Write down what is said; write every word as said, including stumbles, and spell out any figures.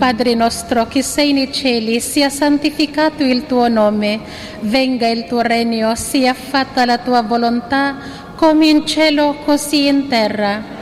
Padre nostro che sei nei cieli, sia santificato il tuo nome, venga il tuo regno, sia fatta la tua volontà, come in cielo così in terra.